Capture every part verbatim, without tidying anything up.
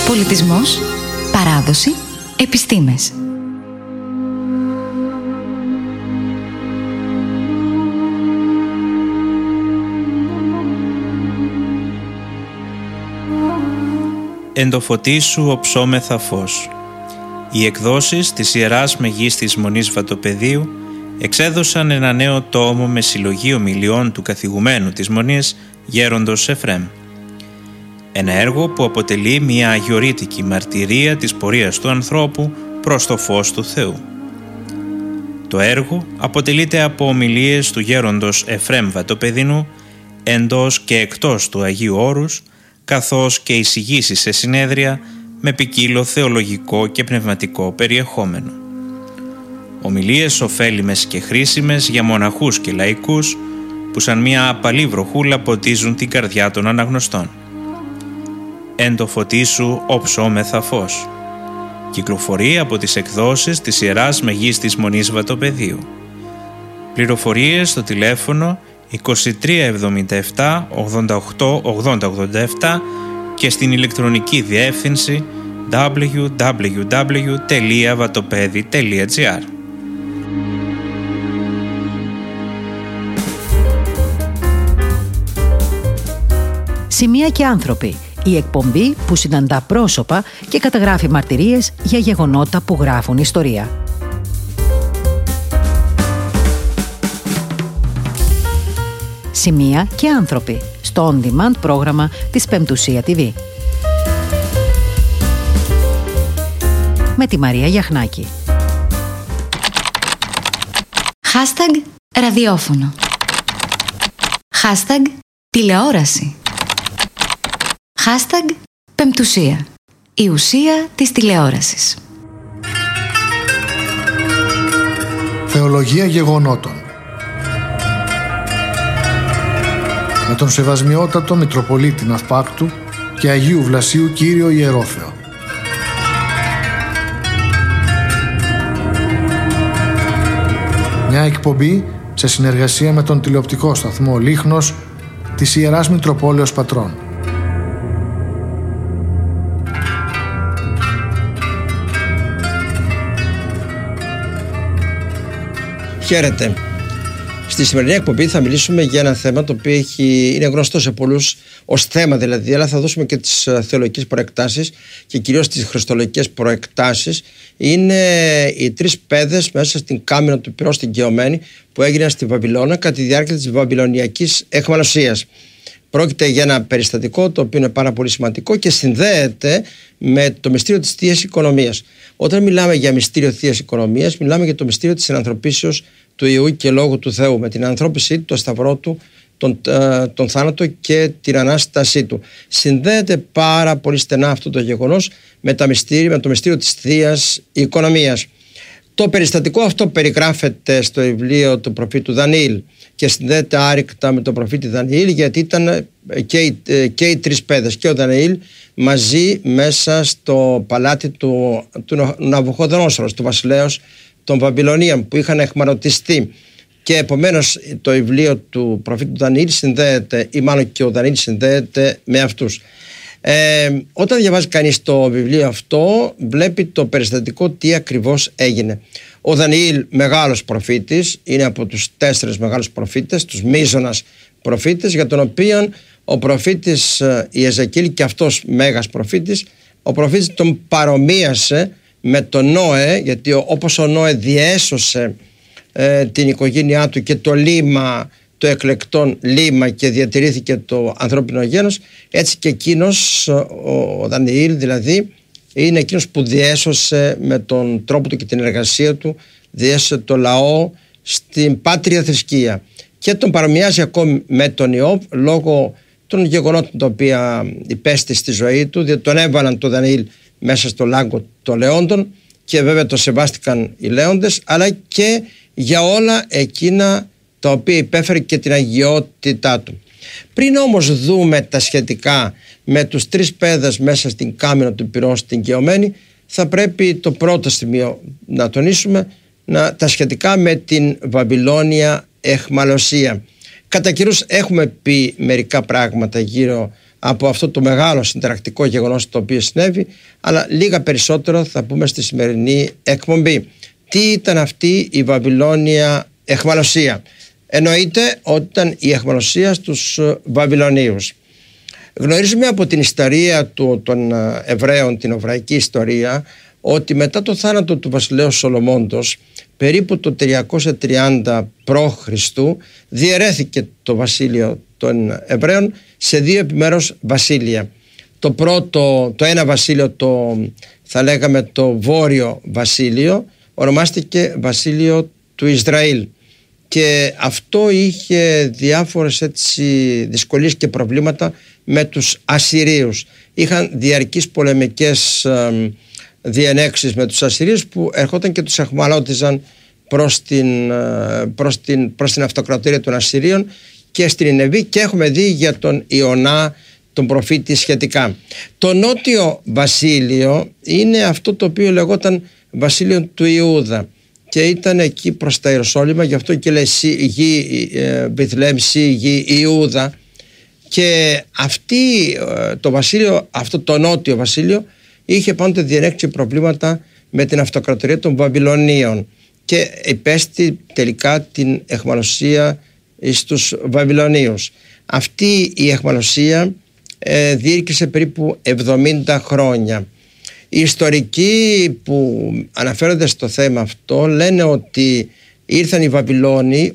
Πολιτισμός, παράδοση, επιστήμες. Εν το φωτί σου οψόμεθα φως. Οι εκδόσεις της Ιεράς Μεγίστης Μονής Βατοπεδίου εξέδωσαν ένα νέο τόμο με συλλογή ομιλιών του καθηγουμένου της Μονής, Γέροντος Εφραίμ. Ένα έργο που αποτελεί μια αγιορείτικη μαρτυρία της πορείας του ανθρώπου προς το φως του Θεού. Το έργο αποτελείται από ομιλίες του Γέροντος Εφραίμ Βατοπεδινού εντός και εκτός του Αγίου Όρους, καθώς και εισηγήσεις σε συνέδρια με ποικίλο θεολογικό και πνευματικό περιεχόμενο. Ομιλίες ωφέλιμες και χρήσιμες για μοναχούς και λαϊκούς που σαν μια απαλή βροχούλα ποτίζουν την καρδιά των αναγνωστών. Εν το φωτί σου οψόμεθα φως. Κυκλοφορεί από τις εκδόσεις της Ιεράς Μεγίστης Μονής Βατοπεδίου. Πληροφορίες στο τηλέφωνο είκοσι τρία εβδομήντα επτά ογδόντα οκτώ ογδόντα ογδόντα επτά και στην ηλεκτρονική διεύθυνση double-u double-u double-u τελεία vatopedi τελεία gr. Σημεία και άνθρωποι. Η εκπομπή που συναντά πρόσωπα και καταγράφει μαρτυρίες για γεγονότα που γράφουν ιστορία. Σημεία και άνθρωποι στο On Demand πρόγραμμα της Πεμπτουσία τι βι. Με τη Μαρία Γιαχνάκη. Hashtag ραδιόφωνο. Hashtag τηλεόραση. Hashtag Πεμπτουσία. Η ουσία της τηλεόρασης. Θεολογία γεγονότων. Με τον Σεβασμιότατο Μητροπολίτη Ναυπάκτου και Αγίου Βλασίου Κύριο Ιερόθεο. Μια εκπομπή σε συνεργασία με τον τηλεοπτικό σταθμό Λίχνος της Ιεράς Μητροπόλεως Πατρών. Χαίρετε. Στη σημερινή εκπομπή θα μιλήσουμε για ένα θέμα το οποίο έχει, είναι γνωστό σε πολλούς ως θέμα δηλαδή, αλλά θα δώσουμε και τις θεολογικές προεκτάσεις και κυρίως τις χριστολογικές προεκτάσεις. Είναι οι τρεις παιδες μέσα στην κάμηνα του πυρός στην Κεωμένη που έγιναν στη Βαβυλώνα κατά τη διάρκεια της βαβυλωνιακής αιχμαλωσίας. Πρόκειται για ένα περιστατικό το οποίο είναι πάρα πολύ σημαντικό και συνδέεται με το μυστήριο της Θείας Οικονομίας. Όταν μιλάμε για μυστήριο Θείας Οικονομίας, μιλάμε για το μυστήριο της συνανθρωπίσεως του Υιού και Λόγου του Θεού, με την ανθρώπισή του, το σταυρό του, τον, ε, τον θάνατο και την Ανάστασή του. Συνδέεται πάρα πολύ στενά αυτό το γεγονός με, τα μυστήρια, με το μυστήριο της Θείας Οικονομίας. Το περιστατικό αυτό περιγράφεται στο βιβλίο του προφήτου Δανιήλ και συνδέεται άρρηκτα με τον προφήτη Δανιήλ, γιατί ήταν και οι, και οι τρεις παιδες και ο Δανιήλ μαζί μέσα στο παλάτι του, του Ναβουχοδονόσορος, του βασιλέως των Βαβυλωνίων, που είχαν εχμαλωτιστεί. Και επομένως το βιβλίο του προφήτη Δανιήλ συνδέεται, ή μάλλον και ο Δανιήλ συνδέεται με αυτούς. Ε, όταν διαβάζει κανείς το βιβλίο αυτό, βλέπει το περιστατικό τι ακριβώς έγινε. Ο Δανιήλ, μεγάλος προφήτης, είναι από τους τέσσερις μεγάλους προφήτες, τους μείζωνας προφήτες, για τον οποίο ο προφήτης Ιεζεκίλ, και αυτός μέγας προφήτης, ο προφήτης τον παρομοίασε με τον Νόε, γιατί όπως ο Νόε διέσωσε ε, την οικογένειά του και το λίμα, το εκλεκτόν λίμα, και διατηρήθηκε το ανθρώπινο γένος, έτσι και εκείνος, ο, ο Δανιήλ δηλαδή, είναι εκείνος που διέσωσε με τον τρόπο του και την εργασία του, διέσωσε το λαό στην πάτρια θρησκεία, και τον παρομοιάζει ακόμη με τον Ιώβ λόγω των γεγονότων τα οποία υπέστη στη ζωή του, διότι τον έβαλαν το Δανιήλ μέσα στο λάγκο των λεόντων και βέβαια το σεβάστηκαν οι λέοντες, αλλά και για όλα εκείνα τα οποία υπέφερε και την αγιότητά του. Πριν όμως δούμε τα σχετικά με τους τρεις παιδες μέσα στην κάμηνα του πυρός στην Κεωμένη, θα πρέπει το πρώτο σημείο να τονίσουμε, να, τα σχετικά με την Βαβυλώνια αιχμαλωσία. Κατά καιρούς έχουμε πει μερικά πράγματα γύρω από αυτό το μεγάλο συνταρακτικό γεγονός το οποίο συνέβη, αλλά λίγα περισσότερο θα πούμε στη σημερινή εκπομπή. Τι ήταν αυτή η Βαβυλώνια αιχμαλωσία? Εννοείται ότι ήταν η αιχμαλωσία στους Βαβυλωνίους. Γνωρίζουμε από την ιστορία του, των Εβραίων, την εβραϊκή ιστορία, ότι μετά το θάνατο του βασιλέως Σολομώντος, περίπου το τριακόσια τριάντα π.Χ. διαιρέθηκε το βασίλειο των Εβραίων σε δύο επιμέρους βασίλεια. Το πρώτο, το ένα βασίλειο, το, θα λέγαμε το βόρειο βασίλειο, ονομάστηκε βασίλειο του Ισραήλ, και αυτό είχε διάφορες έτσι δυσκολίες και προβλήματα με τους Ασσυρίους. Είχαν διαρκείς πολεμικές ε, διενέξεις με τους Ασσυρίους που ερχόταν και τους αιχμαλώτιζαν προς την, ε, προς την, προς την αυτοκρατορία των Ασσυρίων και στην Νινεβή, και έχουμε δει για τον Ιωνά τον προφήτη σχετικά. Το νότιο βασίλειο είναι αυτό το οποίο λεγόταν βασίλειο του Ιούδα και ήταν εκεί προς τα Ιεροσόλυμα, γι' αυτό και λέει γη Βηθλεέμ, σι γη Ιούδα. Και αυτή, το βασίλειο, αυτό το νότιο βασίλειο είχε πάντοτε διενέξει προβλήματα με την αυτοκρατορία των Βαβυλωνίων και υπέστη τελικά την αιχμαλωσία στους Βαβυλωνίους. Αυτή η αιχμαλωσία ε, διήρκησε περίπου εβδομήντα χρόνια. Οι ιστορικοί που αναφέρονται στο θέμα αυτό λένε ότι ήρθαν οι Βαβυλώνοι,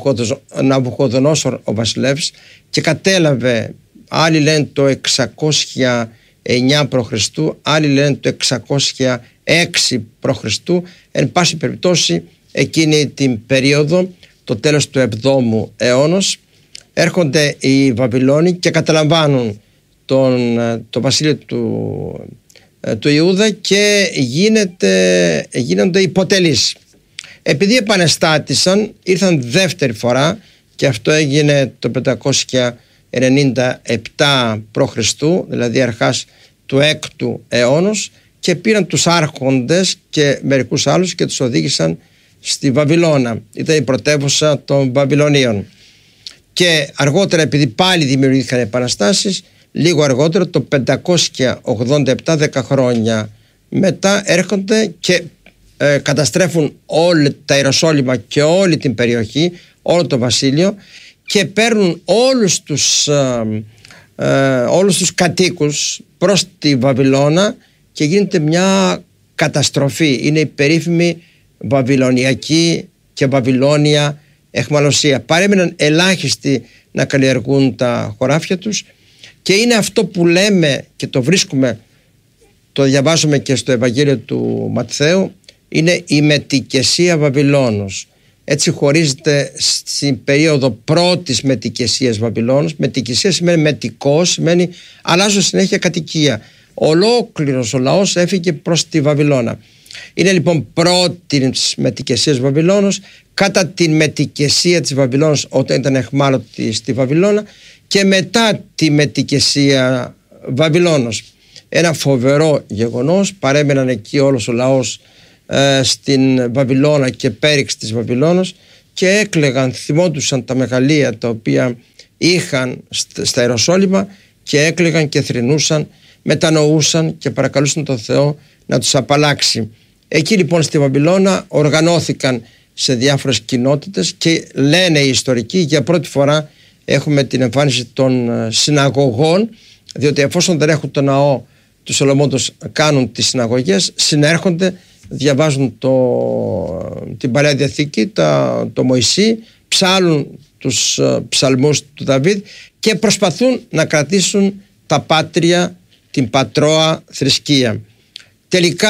ο Ναβουχοδονόσορ ο βασιλεύς, και κατέλαβε, άλλοι λένε το εξακόσια εννιά π.Χ., άλλοι λένε το εξακόσια έξι π.Χ. Εν πάση περιπτώσει εκείνη την περίοδο, το τέλος του εβδόμου αιώνος, έρχονται οι Βαβυλώνοι και καταλαμβάνουν τον, το βασίλειο του, του Ιούδα και γίνεται, γίνονται υποτελείς. Επειδή επανεστάτησαν, ήρθαν δεύτερη φορά, και αυτό έγινε το πεντακόσια ενενήντα επτά π.Χ., δηλαδή αρχάς του έκτου αιώνος, και πήραν τους άρχοντες και μερικούς άλλους και τους οδήγησαν στη Βαβυλώνα. Ήταν η πρωτεύουσα των Βαβυλωνίων. Και αργότερα, επειδή πάλι δημιουργήθηκαν επαναστάσεις, λίγο αργότερα το πεντακόσια ογδόντα επτά, δέκα χρόνια μετά, έρχονται και ε, καταστρέφουν όλα τα Ιεροσόλυμα και όλη την περιοχή, όλο το βασίλειο, και παίρνουν όλους τους, ε, ε, όλους τους κατοίκους προς τη Βαβυλώνα και γίνεται μια καταστροφή. Είναι η περίφημη Βαβυλωνιακή και Βαβυλώνια αιχμαλωσία. Παρέμειναν ελάχιστοι να καλλιεργούν τα χωράφια τους, και είναι αυτό που λέμε και το βρίσκουμε, το διαβάζουμε και στο Ευαγγέλιο του Ματθαίου, είναι η μετικεσία Βαβυλώνος. Έτσι χωρίζεται στην περίοδο πρώτης μετικεσίας Βαβυλώνος. Μετικεσία σημαίνει μετικός, σημαίνει αλλάζω συνέχεια κατοικία. Ολόκληρος ο λαός έφυγε προς τη Βαβυλώνα. Είναι λοιπόν πρώτης μετικεσίας Βαβυλώνος, κατά την μετικεσία της Βαβυλώνος όταν ήταν αιχμάλωτη στη Βαβυλώνα, και μετά τη μετικεσία Βαβυλώνος. Ένα φοβερό γεγονός, παρέμεναν εκεί όλος ο λαός ε, στην Βαβυλώνα και πέριξ της Βαβυλώνος, και έκλαιγαν, θυμόντουσαν τα μεγαλεία τα οποία είχαν στα Ιεροσόλυμα, και έκλαιγαν και θρηνούσαν, μετανοούσαν και παρακαλούσαν τον Θεό να τους απαλλάξει. Εκεί λοιπόν στη Βαβυλώνα οργανώθηκαν σε διάφορες κοινότητες, και λένε οι ιστορικοί για πρώτη φορά έχουμε την εμφάνιση των συναγωγών, διότι εφόσον δεν έχουν το ναό του Σολομώντος, κάνουν τις συναγωγές, συνέρχονται, διαβάζουν το, την Παλαιά Διαθήκη, τα, το Μωυσή, ψάλουν τους ψαλμούς του Δαβίδ και προσπαθούν να κρατήσουν τα πάτρια, την πατρόα θρησκεία. Τελικά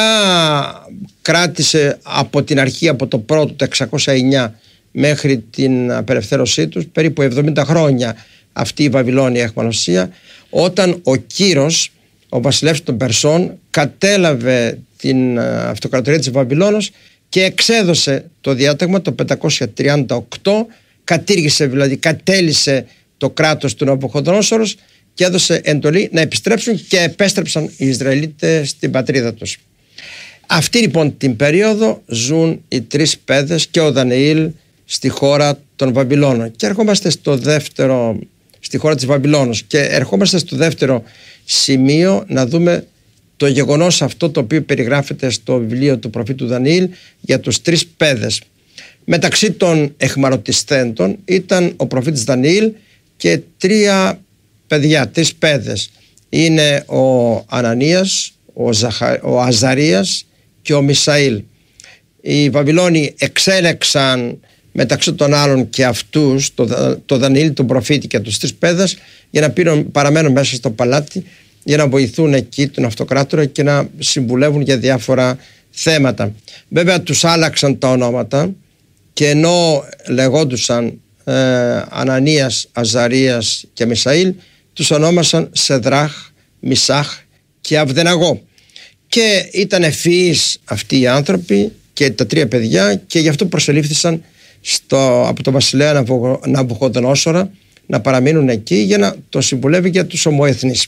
κράτησε από την αρχή, από το πρώτο, το εξακόσια εννιά, μέχρι την απελευθέρωσή τους, περίπου εβδομήντα χρόνια αυτή η Βαβυλώνια αιχμαλωσία, όταν ο Κύρος, ο βασιλεύς των Περσών, κατέλαβε την αυτοκρατορία της Βαβυλώνος και εξέδωσε το διάταγμα το πεντακόσια τριάντα οκτώ, κατήργησε, δηλαδή κατέλυσε το κράτος του Ναβουχοδονόσορος και έδωσε εντολή να επιστρέψουν, και επέστρεψαν οι Ισραηλίτες στην πατρίδα τους. Αυτή λοιπόν την περίοδο ζουν οι τρεις παιδες και ο Δανιήλ στη χώρα των Βαβυλώνων. Και ερχόμαστε στο δεύτερο, στη χώρα της Βαβυλώνος. Και ερχόμαστε στο δεύτερο σημείο να δούμε το γεγονός αυτό το οποίο περιγράφεται στο βιβλίο του προφήτου Δανιήλ για τους τρεις παιδες. Μεταξύ των εχμαλωτισθέντων ήταν ο προφήτης Δανιήλ και τρία παιδιά, τρεις παιδες. Είναι ο Ανανίας, ο, Ζαχα... ο Αζαρίας και ο Μισαήλ. Οι Βαβυλώνοι εξέλεξαν μεταξύ των άλλων και αυτούς, το, το Δανιήλ, τον προφήτη και τους τρεις παιδες, για να πήρουν, παραμένουν μέσα στο παλάτι, για να βοηθούν εκεί τον αυτοκράτορα και να συμβουλεύουν για διάφορα θέματα. Βέβαια τους άλλαξαν τα ονόματα και ενώ λεγόντουσαν ε, Ανανίας, Αζαρίας και Μισαήλ, τους ονόμασαν Σεδράχ, Μισάχ και Αβδεναγώ. Και ήταν ευφυείς αυτοί οι άνθρωποι και τα τρία παιδιά, και γι' αυτό προσελήφθησαν στο, από τον βασιλέα Ναβουχοδονόσορα να παραμείνουν εκεί για να το συμβουλεύει για τους ομοεθνείς.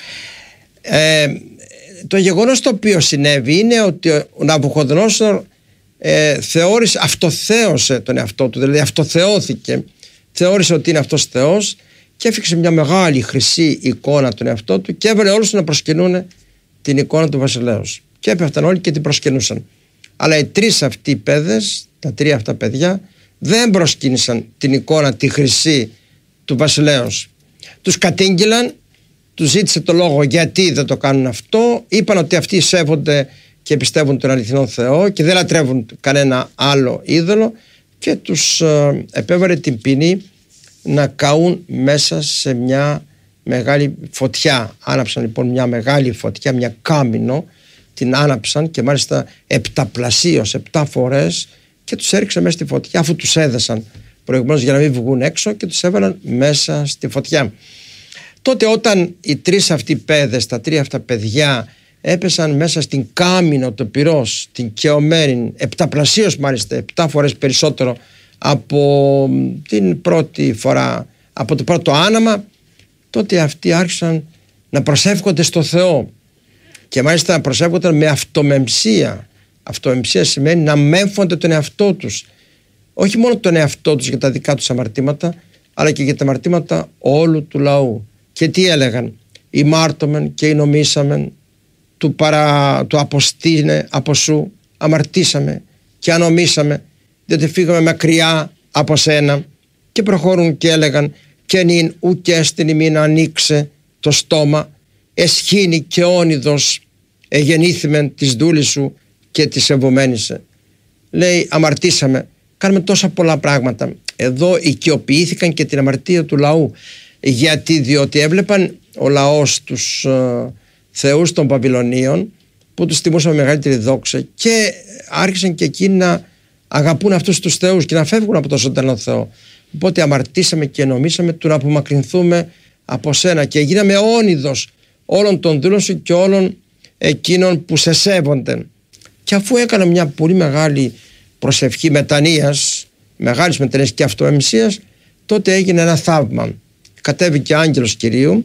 Ε, το γεγονός το οποίο συνέβη είναι ότι ο Ναβουχοδονόσορ ε, θεώρησε, αυτοθέωσε τον εαυτό του, δηλαδή αυτοθεώθηκε, θεώρησε ότι είναι αυτός Θεός και έφυξε μια μεγάλη χρυσή εικόνα τον εαυτό του και έβαλε όλους να προσκυνούν την εικόνα του βασιλέως, και έπεφταν όλοι και την προσκυνούσαν. Αλλά οι τρεις αυτοί οι παιδες, τα τρία αυτά παιδιά, δεν προσκύνησαν την εικόνα τη χρυσή του βασιλέως. Τους κατήγγυλαν, τους ζήτησε το λόγο γιατί δεν το κάνουν αυτό, είπαν ότι αυτοί σέβονται και πιστεύουν τον αληθινό Θεό και δεν λατρεύουν κανένα άλλο είδωλο, και τους ε, επέβαλε την ποινή να καούν μέσα σε μια μεγάλη φωτιά. Άναψαν λοιπόν μια μεγάλη φωτιά, μια κάμινο, την άναψαν και μάλιστα επταπλασίως, επτά φορές, και τους έριξαν μέσα στη φωτιά, αφού τους έδεσαν προηγουμένως για να μην βγουν έξω, και τους έβαλαν μέσα στη φωτιά. Τότε όταν οι τρεις αυτοί παιδες, τα τρία αυτά παιδιά, έπεσαν μέσα στην κάμινο το πυρός, την καιωμένη, επταπλασίως μάλιστα, επτά φορές περισσότερο από την πρώτη φορά, από το πρώτο άναμα, τότε αυτοί άρχισαν να προσεύχονται στο Θεό, και μάλιστα να προσεύχονταν με αυτομεμψία. Αυτομεμψία σημαίνει να μέμφονται τον εαυτό τους, όχι μόνο τον εαυτό τους για τα δικά τους αμαρτήματα, αλλά και για τα αμαρτήματα όλου του λαού. Και τι έλεγαν? Ημάρτωμεν και νομίσαμεν του, παρα, του αποστήνε από σου, αμαρτήσαμε και ανομήσαμε, διότι φύγαμε μακριά από σένα. Και προχωρούν και έλεγαν, και νυν ουκ έστιν ημίν ανοίξε το στόμα, εσχήνει και όνειδος εγεννήθημεν της δούλης σου και της εμβομένησε. Λέει, αμαρτήσαμε, κάνουμε τόσα πολλά πράγματα. Εδώ οικειοποιήθηκαν και την αμαρτία του λαού, γιατί διότι έβλεπαν ο λαός τους ε, θεούς των Βαβυλωνίων που τους τιμούσαν με μεγαλύτερη δόξα, και άρχισαν και εκείνοι να αγαπούν αυτούς τους θεούς και να φεύγουν από τον ζωντανό Θεό. Οπότε αμαρτήσαμε και νομίσαμε του να απομακρυνθούμε από σένα, και γίναμε όνειδος όλων των δούλων σου και όλων εκείνων που σε σέβονται. Και αφού έκανα μια πολύ μεγάλη προσευχή μετανοίας, μεγάλης μετανοίας και αυτοεμψίας, τότε έγινε ένα θαύμα. Κατέβηκε άγγελος Κυρίου,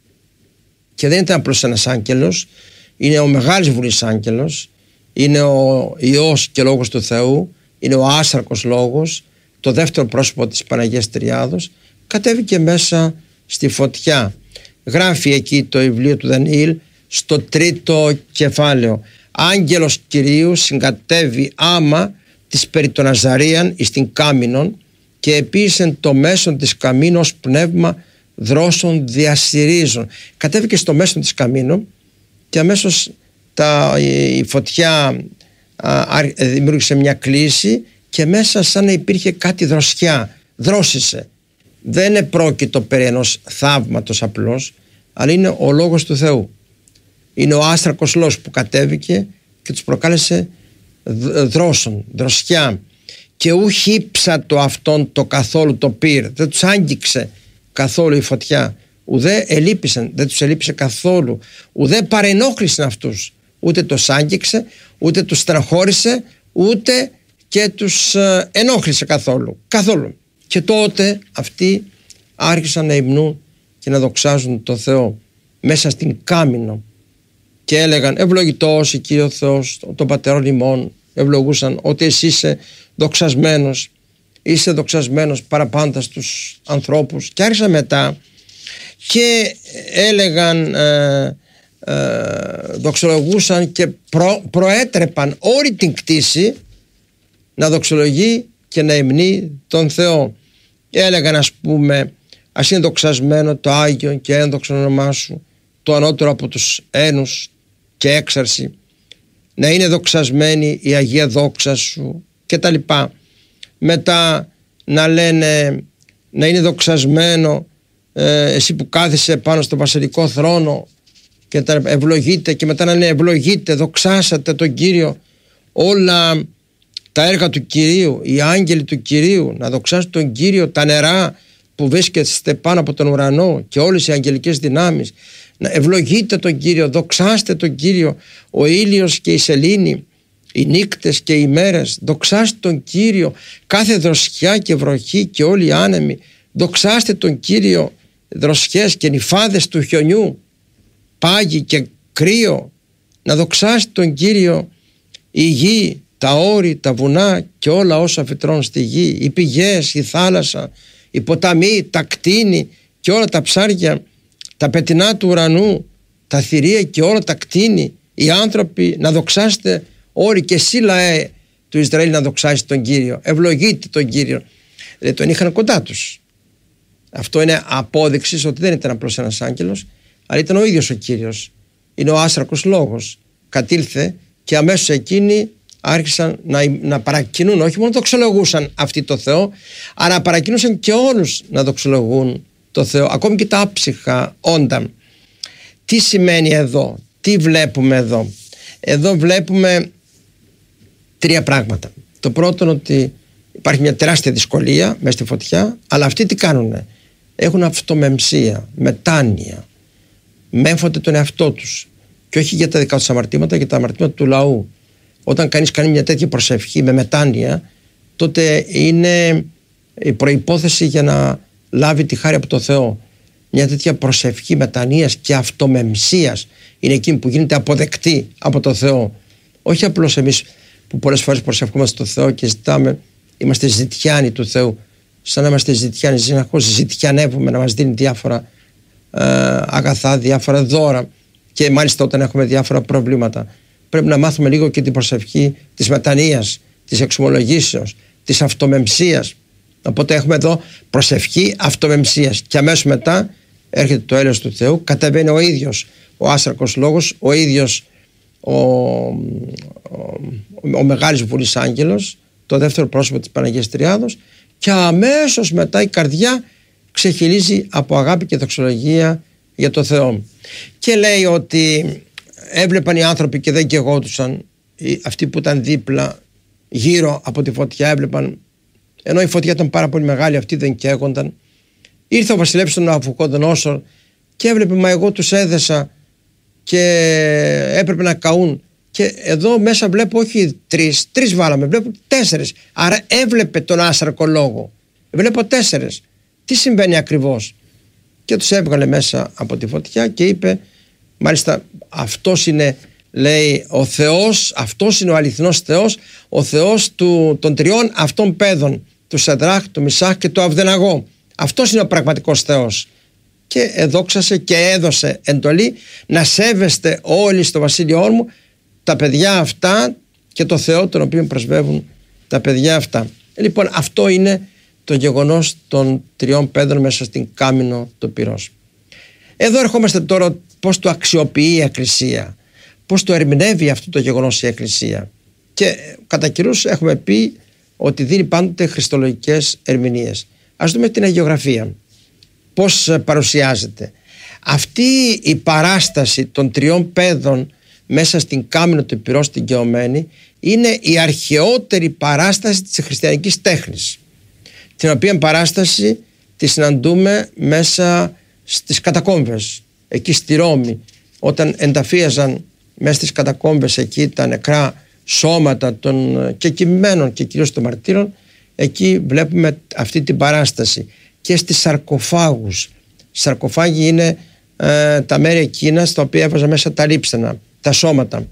και δεν ήταν απλώς ένας άγγελος, είναι ο μεγάλης βουλής άγγελος, είναι ο Υιός και Λόγος του Θεού, είναι ο άσαρκος Λόγος, το δεύτερο πρόσωπο της Παναγίας Τριάδος. Κατέβηκε μέσα στη φωτιά. Γράφει εκεί το βιβλίο του Δανιήλ στο τρίτο κεφάλαιο, άγγελος Κυρίου συγκατέβη άμα της περί των Αζαρίαν εις την κάμινον, και επίσης το μέσον της καμίνου ως πνεύμα δρόσων διασυρίζων. Κατέβηκε στο μέσον της καμίνου, και αμέσως τα, η φωτιά α, δημιούργησε μια κλίση, και μέσα σαν να υπήρχε κάτι δροσιά, δρόσησε. Δεν επρόκειτο περί ενός θαύματος απλώς, αλλά είναι ο Λόγος του Θεού. Είναι ο άστρακος Λόγος που κατέβηκε και τους προκάλεσε δρόσον, δροσιά. Και ούχ ύψατο αυτόν το καθόλου το πυρ, δεν τους άγγιξε καθόλου η φωτιά, ουδέ ελείπησαν, δεν τους ελείπησε καθόλου, ουδέ παρενόχλησαν αυτούς, ούτε τους άγγιξε, ούτε τους στεναχώρησε, ούτε και τους ε, ενόχλησε καθόλου, καθόλου. Και τότε αυτοί άρχισαν να υμνούν και να δοξάζουν τον Θεό μέσα στην κάμινο, και έλεγαν, ευλογητός η Κύριο Θεός των πατερών ημών, ευλογούσαν ότι εσύ είσαι δοξασμένος, είσαι δοξασμένος παραπάντα στους ανθρώπους. Και άρχισαν μετά και έλεγαν, ε, ε, δοξολογούσαν και προ, προέτρεπαν όλη την κτήση να δοξολογεί και να υμνεί τον Θεό. Έλεγαν, ας πούμε, ας είναι δοξασμένο το Άγιο και ένδοξο όνομά σου, το ανώτερο από τους ένους και έξαρση, να είναι δοξασμένη η Αγία δόξα σου και τα λοιπά. Μετά να λένε να είναι δοξασμένο ε, εσύ που κάθεσαι πάνω στο βασιλικό θρόνο και τα ευλογείτε, και μετά να λένε ευλογείτε, δοξάσατε τον Κύριο όλα τα έργα του Κυρίου, οι άγγελοι του Κυρίου, να δοξάσουν τον Κύριο τα νερά που βρίσκεστε πάνω από τον ουρανό και όλες οι αγγελικές δυνάμεις, να ευλογείτε τον Κύριο, δοξάστε τον Κύριο, ο ήλιος και η σελήνη, οι νύκτες και οι μέρες, δοξάστε τον Κύριο, κάθε δροσιά και βροχή και όλοι οι άνεμοι, δοξάστε τον Κύριο, δροσιές και νυφάδες του χιονιού, πάγι και κρύο, να δοξάστε τον Κύριο η γη, τα όρη, τα βουνά και όλα όσα φυτρώνουν στη γη, οι πηγές, η θάλασσα, οι ποταμοί, τα κτίνη και όλα τα ψάρια, τα πετεινά του ουρανού, τα θηρία και όλα τα κτίνη, οι άνθρωποι, να δοξάσετε όλοι, και εσύ λαέ του Ισραήλ να δοξάσεις τον Κύριο, ευλογείτε τον Κύριο. Δηλαδή τον είχαν κοντά τους. Αυτό είναι απόδειξη ότι δεν ήταν απλώς ένας άγγελος, αλλά ήταν ο ίδιος ο Κύριος. Είναι ο άσρακος λόγος. Κατήλθε και αμέσως εκείνοι άρχισαν να, να παρακινούν, όχι μόνο δοξολογούσαν αυτοί το Θεό, αλλά παρακινούσαν και όλους να δοξολογούν το Θεό, ακόμη και τα άψυχα όντα. Τι σημαίνει εδώ, τι βλέπουμε εδώ? Εδώ βλέπουμε τρία πράγματα. Το πρώτο είναι ότι υπάρχει μια τεράστια δυσκολία μέσα στη φωτιά, αλλά αυτοί τι κάνουνε? Έχουν αυτομεμψία, μετάνοια, μέμφονται τον εαυτό τους, και όχι για τα δικά τους αμαρτήματα, για τα αμαρτήματα του λαού. Όταν κανείς κάνει μια τέτοια προσευχή με μετάνοια, τότε είναι η προϋπόθεση για να λάβει τη χάρη από το Θεό. Μια τέτοια προσευχή μετανοίας και αυτομεμψίας είναι εκείνη που γίνεται αποδεκτή από το Θεό. Όχι απλώς εμείς που πολλές φορές προσευχόμαστε στο Θεό και ζητάμε, είμαστε ζητιάνοι του Θεού, σαν να είμαστε ζητιάνοι, συνεχώς ζητιανεύουμε να μας δίνει διάφορα ε, αγαθά, διάφορα δώρα, και μάλιστα όταν έχουμε διάφορα προβλήματα. Πρέπει να μάθουμε λίγο και την προσευχή της μετανοίας, της εξομολογήσεως, της αυτομεμψίας. Οπότε έχουμε εδώ προσευχή αυτομεμψίας, και αμέσως μετά έρχεται το έλεος του Θεού, κατεβαίνει ο ίδιος ο άσρακος λόγος, ο ίδιος ο, ο, ο, ο μεγάλης βουλής άγγελος, το δεύτερο πρόσωπο της Παναγίας Τριάδος, και αμέσως μετά η καρδιά ξεχυλίζει από αγάπη και δοξολογία για το Θεό. Και λέει ότι έβλεπαν οι άνθρωποι και δεν καιγόντουσαν, αυτοί που ήταν δίπλα γύρω από τη φωτιά έβλεπαν, ενώ η φωτιά ήταν πάρα πολύ μεγάλη, αυτοί δεν καίγονταν. Ήρθε ο βασιλεύς των Ναβουκοδονόσορ και έβλεπε, μα εγώ τους έδεσα και έπρεπε να καούν, και εδώ μέσα βλέπω όχι τρεις, τρεις βάλαμε, βλέπω τέσσερις. Άρα έβλεπε τον άσρακο λόγο, βλέπω τέσσερις. Τι συμβαίνει ακριβώς? Και τους έβγαλε μέσα από τη φωτιά και είπε, μάλιστα αυτός είναι, λέει, ο Θεός, αυτός είναι ο αληθινός Θεός, ο Θεός του, των τριών αυτών παιδών, του Σεδράχ, του Μισάχ και του Αβδεναγώ. Αυτός είναι ο πραγματικός Θεός. Και εδόξασε και έδωσε εντολή να σέβεστε όλοι στο βασίλειό μου τα παιδιά αυτά και το Θεό τον οποίο πρεσβεύουν τα παιδιά αυτά. Λοιπόν, αυτό είναι το γεγονός των τριών παιδών μέσα στην Κάμινο το Πυρός. Εδώ ερχόμαστε τώρα πώς το αξιοποιεί η Εκκλησία, πώς το ερμηνεύει αυτό το γεγονός η Εκκλησία. Και κατά καιρούς έχουμε πει ότι δίνει πάντοτε χριστολογικές ερμηνείες. Ας δούμε την αγιογραφία, πώς παρουσιάζεται. Αυτή η παράσταση των τριών παιδών μέσα στην Κάμινο του Πυρός την Καιωμένη είναι η αρχαιότερη παράσταση της χριστιανικής τέχνης, την οποία παράσταση τη συναντούμε μέσα στις κατακόμβες, εκεί στη Ρώμη, όταν ενταφίαζαν μέσα στις κατακόμβες εκεί τα νεκρά σώματα των κεκοιμημένων και κυρίως των μαρτύρων. Εκεί βλέπουμε αυτή την παράσταση. Και στις σαρκοφάγους. Σαρκοφάγοι είναι ε, τα μέρη εκείνα στα οποία έβαζαν μέσα τα λείψανα, τα σώματα,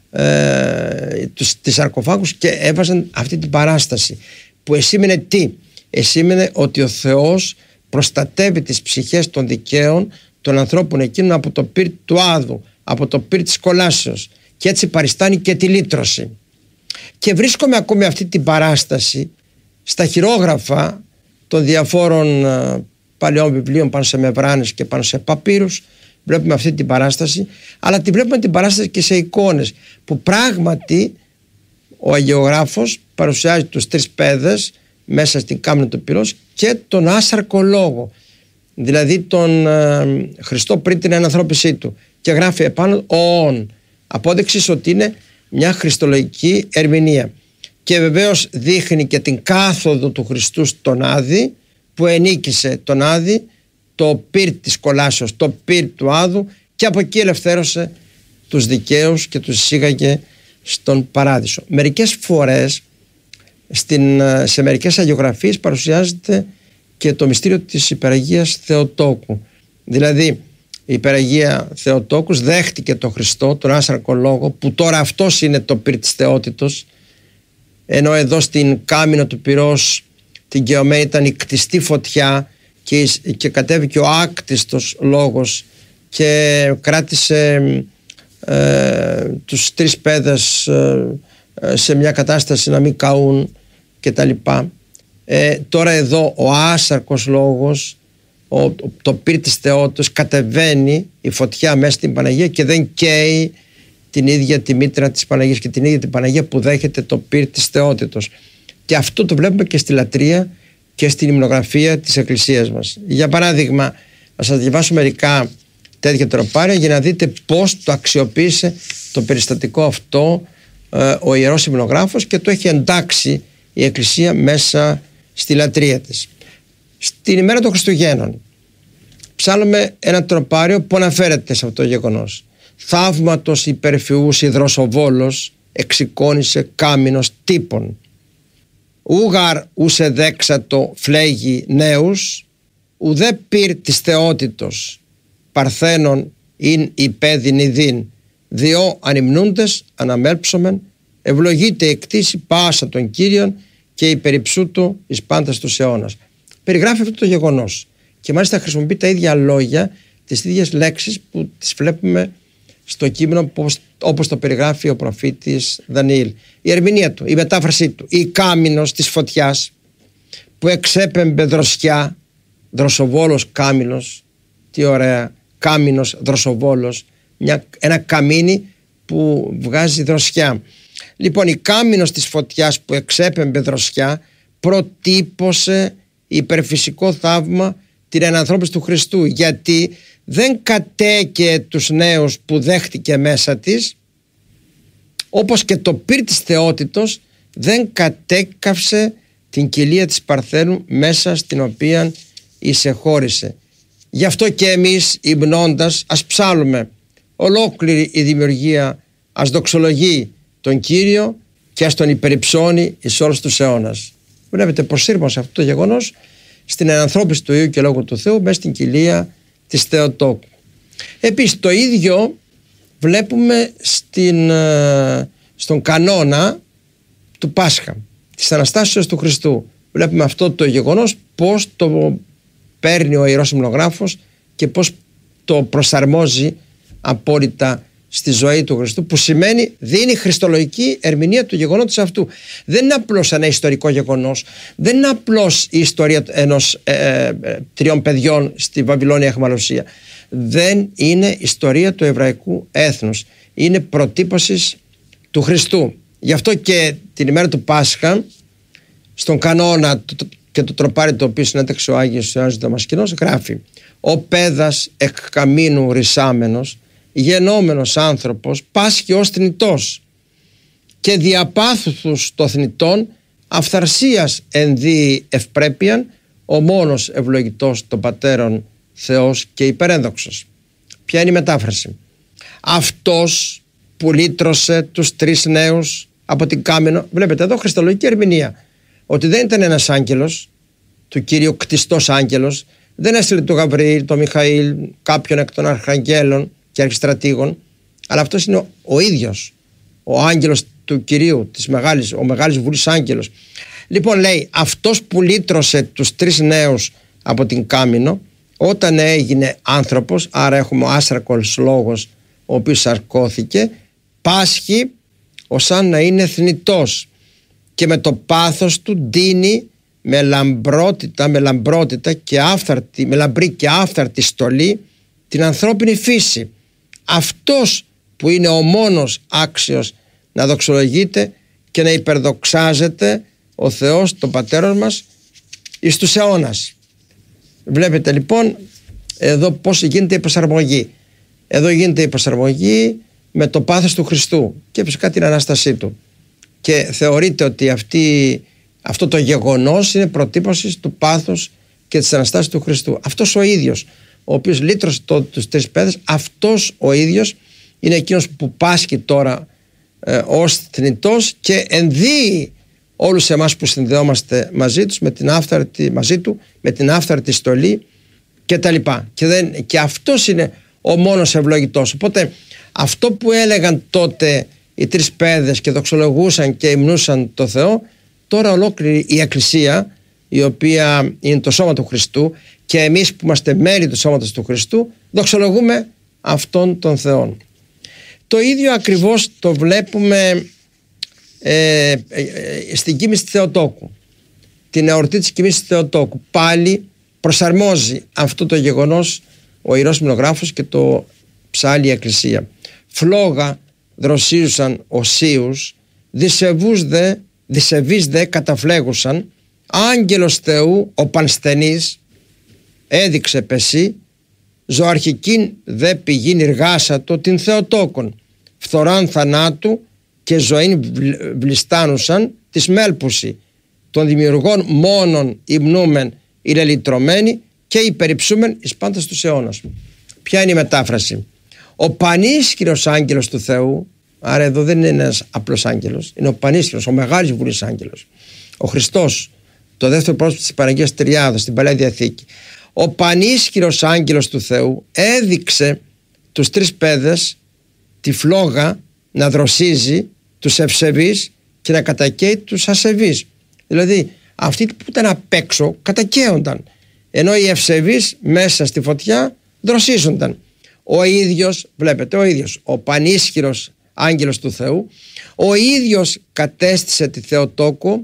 ε, τους, τις σαρκοφάγους, και έβαζαν αυτή την παράσταση που εσήμενε τι? Εσήμενε ότι ο Θεός προστατεύει τις ψυχές των δικαίων, των ανθρώπων εκείνων από το πυρ του άδου, από το πυρ της κολάσεως, και έτσι παριστάνει και τη λύτρωση. Και βρίσκομαι ακόμη αυτή την παράσταση στα χειρόγραφα των διαφόρων uh, παλαιών βιβλίων πάνω σε μεμβράνες και πάνω σε παπύρους. Βλέπουμε αυτή την παράσταση, αλλά τη βλέπουμε την παράσταση και σε εικόνες, που πράγματι ο αγιογράφος παρουσιάζει τους τρεις παιδες μέσα στην κάμνη του πυρός και τον άσαρκο λόγο, δηλαδή τον uh, Χριστό πριν την ενανθρώπισή του, και γράφει επάνω «ον», απόδειξης ότι είναι μια χριστολογική ερμηνεία. Και βεβαίως δείχνει και την κάθοδο του Χριστού στον Άδη, που ενίκησε τον Άδη, το πυρ της κολάσεως, το πυρ του Άδου, και από εκεί ελευθέρωσε τους δικαίους και τους εισήγαγε στον παράδεισο. Μερικές φορές στην, σε μερικές αγιογραφίες παρουσιάζεται και το μυστήριο της υπεραγίας Θεοτόκου. Δηλαδή η υπεραγία Θεοτόκους δέχτηκε τον Χριστό, τον άσαρκο λόγο, που τώρα αυτός είναι το πυρ της θεότητος, ενώ εδώ στην κάμινο του πυρός την Κεωμέ ήταν η κτιστή φωτιά και, και κατέβηκε ο άκτιστος λόγος και κράτησε ε, τους τρεις παιδες ε, σε μια κατάσταση να μην καούν και τα λοιπά. Ε, τώρα εδώ ο άσαρκος λόγος, ο, το πυρ της θεότητος, κατεβαίνει η φωτιά μέσα στην Παναγία και δεν καίει την ίδια τη μήτρα της Παναγίας και την ίδια την Παναγία που δέχεται το πυρ της θεότητος. Και αυτό το βλέπουμε και στη λατρεία και στην υμνογραφία της Εκκλησίας μας. Για παράδειγμα, να σας διαβάσω μερικά τέτοια τροπάρια για να δείτε πώς το αξιοποίησε το περιστατικό αυτό ε, ο Ιερός Υμνογράφος, και το έχει εντάξει η Εκκλησία μέσα στη λατρεία της. Στην ημέρα των Χριστουγέννων ψάλλουμε ένα τροπάριο που αναφέρεται σε αυτό το γεγονός. «Θαύματος υπερφυούς υδροσοβόλος εξεικόνισε κάμινος τύπων. Ούγαρ ούσε δέξατο φλέγει νέους, ουδέ πυρ της θεότητος παρθένων ειν υπέδιν ιδίν, διό ανυμνούντες αναμέλψομεν, ευλογείται η κτήση πάσα των Κύριων και η περιψούτου εις πάντας τους αιώνας». Περιγράφει αυτό το γεγονός και μάλιστα χρησιμοποιεί τα ίδια λόγια, τις ίδιες λέξεις που τις βλέπουμε στο κείμενο όπως το περιγράφει ο προφήτης Δανιήλ. Η ερμηνεία του, η μετάφρασή του: «Η κάμινος της φωτιάς που εξέπεμπε δροσιά», δροσοβόλος κάμινος, τι ωραία, κάμινος δροσοβόλος, μια, ένα καμίνι που βγάζει δροσιά. Λοιπόν, η κάμινος της φωτιάς που εξέπεμπε δροσιά προτύπωσε υπερφυσικό θαύμα την ενανθρώπιση του Χριστού, γιατί δεν κατέκαιε τους νέους που δέχτηκε μέσα της, όπως και το πυρ της θεότητος δεν κατέκαυσε την κοιλία της Παρθένου μέσα στην οποία εισεχώρησε. Γι' αυτό και εμείς υμνώντας ας ψάλλουμε ολόκληρη η δημιουργία, ας δοξολογεί τον Κύριο και ας τον υπερυψώνει εις όλους τους αιώνας. Βλέπετε πως σύρμωσε αυτό το γεγονός στην ενανθρώπιση του Υιού και Λόγου του Θεού μέσα στην κοιλία της Θεοτόκου. Επίσης το ίδιο βλέπουμε στην, στον κανόνα του Πάσχα, της Αναστάσεως του Χριστού. Βλέπουμε αυτό το γεγονός πως το παίρνει ο Ιερός Υμνογράφος και πως το προσαρμόζει απόλυτα στη ζωή του Χριστού, που σημαίνει δίνει χριστολογική ερμηνεία του γεγονότος αυτού. Δεν είναι απλώς ένα ιστορικό γεγονός, δεν είναι απλώς η ιστορία ενός ε, ε, τριών παιδιών στη Βαβυλώνια αιχμαλωσία. Δεν είναι ιστορία του εβραϊκού έθνους, είναι προτύπωσης του Χριστού. Γι' αυτό και την ημέρα του Πάσχα, στον κανόνα και το τροπάρι το οποίο συνέταξε ο Άγιος Ιωάννης Δαμασκηνός, γράφει: «Ο πέδας εκ καμίνου ρυσάμενος, γενόμενος άνθρωπος, πάσχει ως θνητός και διαπάθουθους το θνητόν αυθαρσίας ενδύει ευπρέπειαν, ο μόνος ευλογητός των πατέρων Θεός και υπερένδοξος». Ποια είναι η μετάφραση? Αυτός που λύτρωσε τους τρεις νέους από την κάμινο. Βλέπετε εδώ χριστολογική ερμηνεία, ότι δεν ήταν ένας άγγελος του Κύριου, κτιστός άγγελος, δεν έστειλε τον Γαβριήλ, τον Μιχαήλ, κάποιον εκ των αρχαγγέλων και αρχιστρατήγων, αλλά αυτός είναι ο, ο ίδιος ο άγγελος του Κυρίου, της μεγάλης, ο μεγάλης βουλής άγγελος. Λοιπόν, λέει, αυτός που λύτρωσε τους τρεις νέους από την Κάμηνο, όταν έγινε άνθρωπος, άρα έχουμε ο άσαρκος λόγος ο οποίος σαρκώθηκε, πάσχει ως αν να είναι θνητός και με το πάθος του ντύνει με λαμπρότητα, με λαμπρότητα και άφθαρτη, με λαμπρή και άφθαρτη στολή την ανθρώπινη φύση. Αυτός που είναι ο μόνος άξιος να δοξολογείται και να υπερδοξάζεται ο Θεός των πατέρων μας εις τους αιώνας. Βλέπετε λοιπόν εδώ πώς γίνεται η προσαρμογή. Εδώ γίνεται η προσαρμογή με το πάθος του Χριστού και φυσικά την Ανάστασή του. Και θεωρείται ότι αυτή, αυτό το γεγονός είναι προτύπωση του πάθους και της Αναστάσης του Χριστού. Αυτός ο ίδιος, ο οποίος λύτρωσε το, τους τρεις παιδες, αυτός ο ίδιος είναι εκείνος που πάσχει τώρα ε, ως θνητός και ενδύει όλους εμάς που συνδεόμαστε μαζί, τους, με την άφθαρτη, μαζί του με την άφθαρτη στολή και τα λοιπά. Και, δεν, και αυτός είναι ο μόνος ευλογητός. Οπότε αυτό που έλεγαν τότε οι τρεις παιδες και δοξολογούσαν και υμνούσαν το Θεό, τώρα ολόκληρη η Εκκλησία, η οποία είναι το σώμα του Χριστού, και εμείς που είμαστε μέλη του σώματος του Χριστού, δοξολογούμε αυτόν τον Θεό. Το ίδιο ακριβώς το βλέπουμε ε, ε, ε, στην κοίμηση της Θεοτόκου. Την εορτή της κοίμησης της Θεοτόκου πάλι προσαρμόζει αυτό το γεγονός ο Ιερός Μνογράφος και το ψάλλει η Εκκλησία. Φλόγα δροσίζουσαν οσίους, δισεβούς δε, δισεβείς δε καταφλέγουσαν, άγγελος Θεού ο πανσθενής έδειξε πεσί, ζωαρχικήν δε πηγήν εργάσατο την Θεοτόκον, φθοράν θανάτου και ζωήν βλιστάνουσαν της μέλπουση, των δημιουργών μόνον υμνούμεν ηλελυτρωμένοι και υπερυψούμεν εις πάντας τους αιώνας. Ποια είναι η μετάφραση? Ο πανίσχυρος άγγελος του Θεού, άρα εδώ δεν είναι ένας απλός άγγελος, είναι ο πανίσχυρος, ο μεγάλης βουλής άγγελος, ο Χριστός, το δεύτερο πρόσωπο της Παναγίας Τριάδος στην Παλαιά Διαθήκη. Ο πανίσχυρος άγγελος του Θεού έδειξε τους τρεις παιδες τη φλόγα να δροσίζει τους ευσεβείς και να κατακαίει τους ασεβείς. Δηλαδή αυτοί που ήταν απ' έξω κατακαίονταν, ενώ οι ευσεβείς μέσα στη φωτιά δροσίζονταν. Ο ίδιος, βλέπετε, ο ίδιος, ο πανίσχυρος άγγελος του Θεού, ο ίδιος κατέστησε τη Θεοτόκο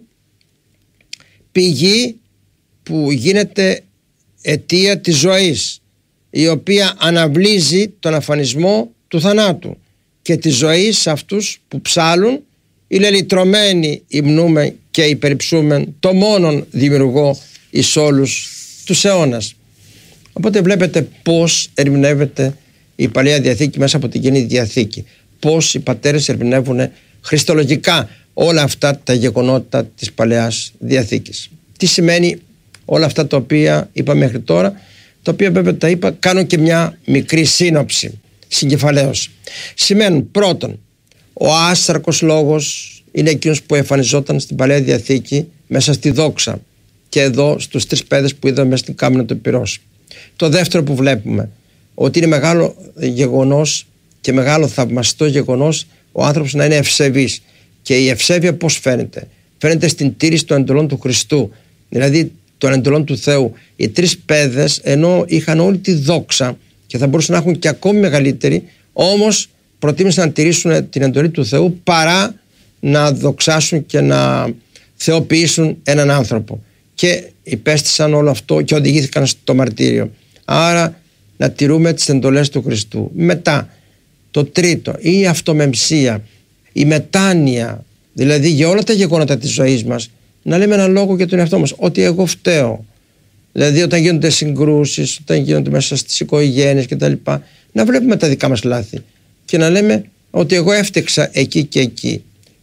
πηγή που γίνεται αιτία της ζωής, η οποία αναβλύζει τον αφανισμό του θανάτου και τη ζωή σε αυτούς που ψάλουν, ηλελυτρωμένοι υμνούμε και υπερυψούμεν το μόνον δημιουργό εις όλους τους αιώνας. Οπότε βλέπετε πώς ερμηνεύεται η Παλαιά Διαθήκη μέσα από την Καινή Διαθήκη, πώς οι πατέρες ερμηνεύουν χριστολογικά όλα αυτά τα γεγονότα της Παλαιάς Διαθήκης. Τι σημαίνει όλα αυτά τα οποία είπα μέχρι τώρα, τα οποία βέβαια τα είπα, κάνω και μια μικρή σύνοψη, συγκεφαλαίωση. Σημαίνουν πρώτον, ο άσαρκος λόγος είναι εκείνος που εμφανιζόταν στην Παλαιά Διαθήκη μέσα στη δόξα και εδώ στους τρεις παιδες που είδαμε μέσα στην Κάμηνα του Πυρός. Το δεύτερο που βλέπουμε, ότι είναι μεγάλο γεγονός και μεγάλο θαυμαστό γεγονός ο άνθρωπος να είναι ευσεβής. Και η ευσέβεια πώς φαίνεται? Φαίνεται στην τήρηση των εντολών του Χριστού, δηλαδή των εντολών του Θεού. Οι τρεις παιδες, ενώ είχαν όλη τη δόξα και θα μπορούσαν να έχουν και ακόμη μεγαλύτερη, όμως προτίμησαν να τηρήσουν την εντολή του Θεού παρά να δοξάσουν και να θεοποιήσουν έναν άνθρωπο. Και υπέστησαν όλο αυτό και οδηγήθηκαν στο μαρτύριο. Άρα να τηρούμε τις εντολές του Χριστού. Μετά, το τρίτο, η αυτομεμψία, η μετάνοια, δηλαδή για όλα τα γεγονότα της ζωής μας, να λέμε έναν λόγο για τον εαυτό μας, ότι εγώ φταίω. Δηλαδή όταν γίνονται συγκρούσεις, όταν γίνονται μέσα στις οικογένειες κτλ., να βλέπουμε τα δικά μας λάθη και να λέμε ότι εγώ έφτεξα εκεί και εκεί.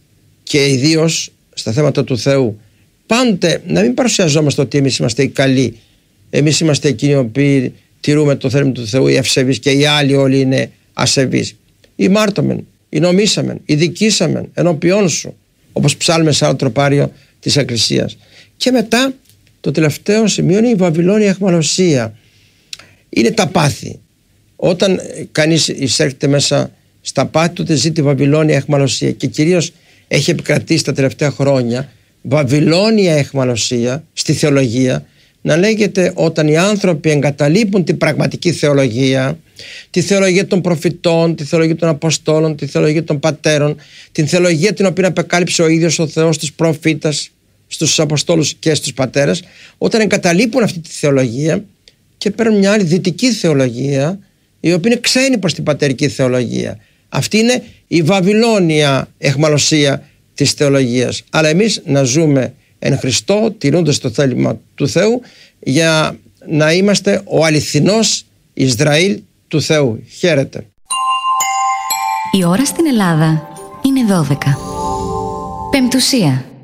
Και ιδίως στα θέματα του Θεού, πάντοτε να μην παρουσιαζόμαστε ότι εμείς είμαστε οι καλοί, εμείς είμαστε εκείνοι οι οποίοι τηρούμε το θέλημα του Θεού, οι ευσεβείς, και οι άλλοι όλοι είναι ασεβείς. Οι μάρτωμεν, οι νομίσαμεν, οι δικήσαμεν ενώπιόν σου, όπως ψάλουμε σε άλλο τροπάριο της Εκκλησίας. Και μετά το τελευταίο σημείο είναι η Βαβυλώνια αιχμαλωσία. Είναι τα πάθη. Όταν κανείς εισέρχεται μέσα στα πάθη, τότε ζει τη Βαβυλώνια αιχμαλωσία, και κυρίως έχει επικρατήσει τα τελευταία χρόνια Βαβυλώνια αιχμαλωσία στη θεολογία, να λέγεται όταν οι άνθρωποι εγκαταλείπουν την πραγματική θεολογία, τη θεολογία των προφητών, τη θεολογία των Αποστόλων, τη θεολογία των πατέρων, την θεολογία την οποία απεκάλυψε ο ίδιος ο Θεός στους προφήτας, στους Αποστόλους και στους πατέρες, όταν εγκαταλείπουν αυτή τη θεολογία και παίρνουν μια άλλη δυτική θεολογία, η οποία είναι ξένη προς την πατερική θεολογία. Αυτή είναι η Βαβυλώνια εχμαλωσία της θεολογίας. Αλλά εμείς να ζούμε εν Χριστώ, τηρούντας το θέλημα του Θεού, για να είμαστε ο αληθινός Ισραήλ του Θεού. Χαίρετε. Η ώρα στην Ελλάδα είναι δώδεκα. Πεμπτουσία.